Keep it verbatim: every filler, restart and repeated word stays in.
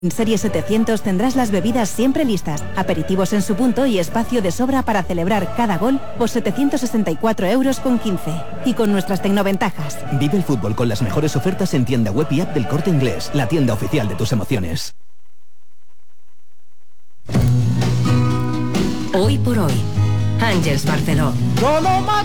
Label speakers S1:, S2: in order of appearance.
S1: En Serie setecientos tendrás las bebidas siempre listas, aperitivos en su punto y espacio de sobra para celebrar cada gol por setecientos sesenta y cuatro euros con quince. Y con nuestras tecnoventajas.
S2: Vive el fútbol con las mejores ofertas en tienda web y app del Corte Inglés, la tienda oficial de tus emociones.
S3: Hoy por hoy, Àngels Barceló.